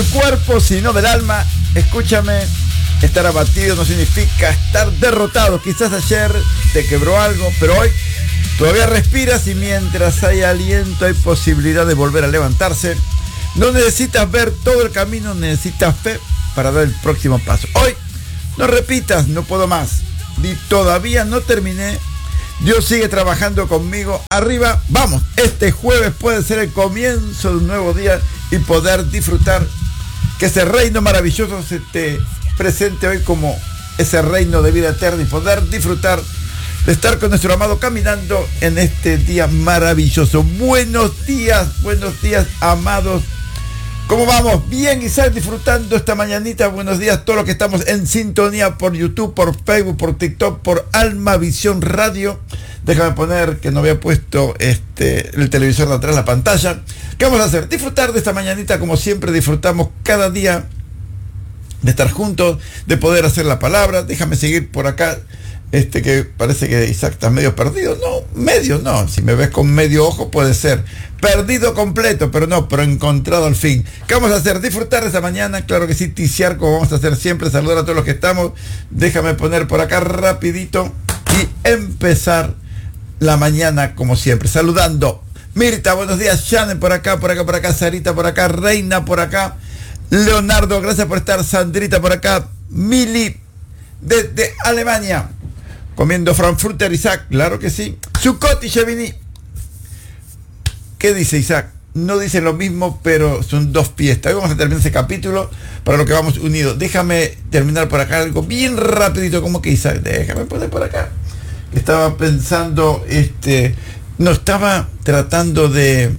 Cuerpo, sino del alma. Escúchame, estar abatido no significa estar derrotado. Quizás ayer te quebró algo, pero hoy todavía respiras y mientras hay aliento hay posibilidad de volver a levantarse. No necesitas ver todo el camino, necesitas fe para dar el próximo paso. Hoy no repitas, no puedo más, ni todavía no terminé. Dios sigue trabajando conmigo. Arriba, vamos. Este jueves puede ser el comienzo de un nuevo día y poder disfrutar que ese reino maravilloso se te presente hoy como ese reino de vida eterna y poder disfrutar de estar con nuestro amado caminando en este día maravilloso. Buenos días, amados. ¿Cómo vamos? Bien, Isaac, disfrutando esta mañanita. Buenos días a todos los que estamos en sintonía por YouTube, por Facebook, por TikTok, por Alma Visión Radio. Déjame poner que no había puesto el televisor de atrás, la pantalla. ¿Qué vamos a hacer? Disfrutar de esta mañanita como siempre disfrutamos cada día de estar juntos, de poder hacer la palabra. Déjame seguir por acá, que parece que Isaac está medio perdido. No, medio no. Si me ves con medio ojo puede ser. Perdido completo, pero encontrado al fin. ¿Qué vamos a hacer? Disfrutar de esta mañana, claro que sí, ticiar como vamos a hacer siempre, saludar a todos los que estamos. Déjame poner por acá rapidito y empezar la mañana como siempre, saludando. Mirta, buenos días. Shannon por acá, Sarita por acá, Reina por acá, Leonardo, gracias por estar. Sandrita por acá, Mili desde Alemania, comiendo Frankfurter. Isaac, claro que sí. Sukkot y Shemini. ¿Qué dice Isaac? No dice lo mismo, pero son dos fiestas. Hoy vamos a terminar ese capítulo para lo que vamos unidos. Déjame terminar por acá algo bien rapidito, como que Isaac, déjame poner por acá. Estaba pensando, no estaba tratando de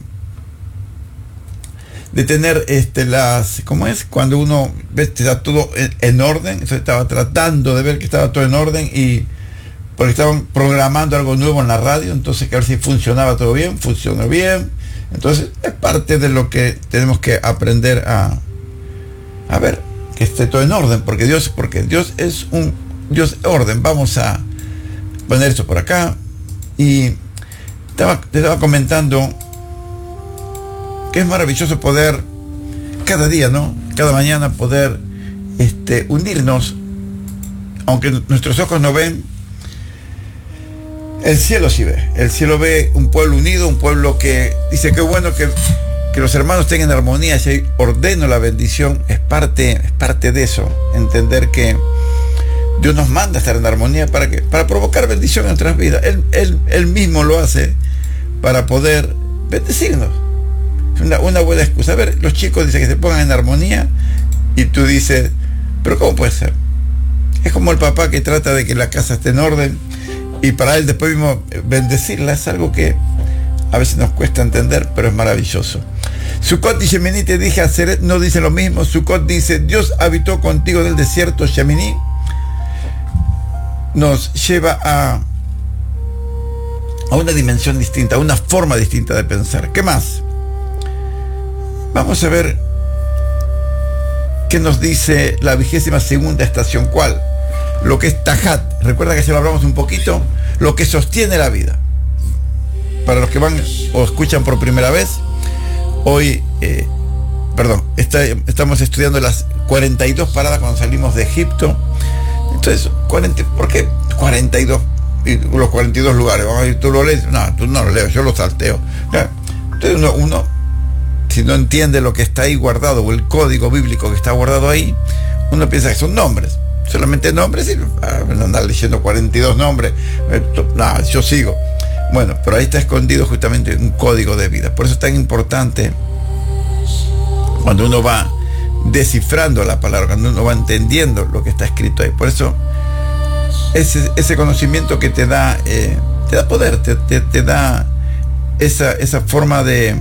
tener ¿cómo es? Cuando uno ve que está todo en orden. Entonces estaba tratando de ver que estaba todo en orden y porque estaban programando algo nuevo en la radio, entonces que a ver si funcionaba todo bien. Funcionó bien. Entonces es parte de lo que tenemos que aprender a ver que esté todo en orden, porque Dios es un Dios de orden. Vamos a poner esto por acá y te estaba comentando que es maravilloso poder cada día, ¿no? Cada mañana poder unirnos, aunque nuestros ojos no ven. El cielo sí ve. El cielo ve un pueblo unido, un pueblo que dice que bueno que los hermanos tengan armonía. Si ordeno la bendición, es parte de eso. Entender que Dios nos manda a estar en armonía para provocar bendición en nuestras vidas. Él mismo lo hace para poder bendecirnos. Es una buena excusa. A ver, los chicos dicen que se pongan en armonía y tú dices, pero ¿cómo puede ser? Es como el papá que trata de que la casa esté en orden y para él después mismo bendecirla. Es algo que a veces nos cuesta entender, pero es maravilloso. Sukkot y Shemini, te dije, Aseret no dice lo mismo. Sukkot dice, Dios habitó contigo en el desierto. Shemini nos lleva a una dimensión distinta, a una forma distinta de pensar. ¿Qué más? Vamos a ver qué nos dice la 22ª estación. ¿Cuál? Lo que es Tahat. Recuerda que se lo hablamos un poquito. Lo que sostiene la vida. Para los que van o escuchan por primera vez, hoy, estamos estudiando las 42 paradas cuando salimos de Egipto. Entonces, ¿por qué 42? Y los 42 lugares. Vamos a ver, ¿tú lo lees? No, tú no lo lees, yo lo salteo. ¿Ya? Entonces uno, si no entiende lo que está ahí guardado o el código bíblico que está guardado ahí, uno piensa que son nombres. Solamente nombres y andar leyendo 42 nombres. No, yo sigo. Bueno, pero ahí está escondido justamente un código de vida. Por eso es tan importante cuando uno va descifrando la palabra, cuando uno va entendiendo lo que está escrito ahí. Por eso ese conocimiento que te da poder, te da esa forma de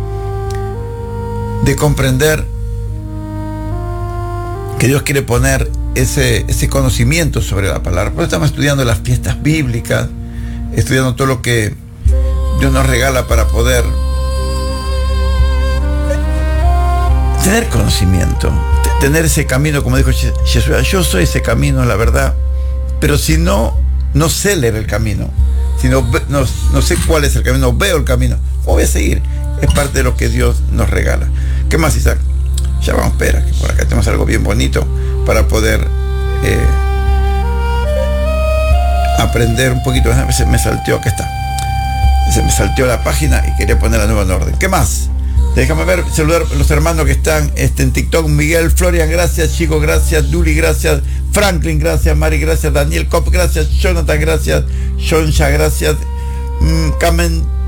comprender que Dios quiere poner ese conocimiento sobre la palabra. Por eso estamos estudiando las fiestas bíblicas, estudiando todo lo que Dios nos regala para poder tener conocimiento, tener ese camino, como dijo Jesús, yo soy ese camino, la verdad, pero si no sé leer el camino, si no sé cuál es el camino, veo el camino, ¿cómo voy a seguir? Es parte de lo que Dios nos regala. ¿Qué más, Isaac? Ya vamos, espera, que por acá tenemos algo bien bonito para poder aprender un poquito. Se me salteó, acá está. Se me salteó la página y quería ponerla nueva en orden. ¿Qué más? Déjame ver, saludar a los hermanos que están en TikTok. Miguel, Florian, gracias. Chico, gracias. Duli, gracias. Franklin, gracias. Mari, gracias. Daniel Cop, gracias. Jonathan, gracias. Shonsha, gracias. Camen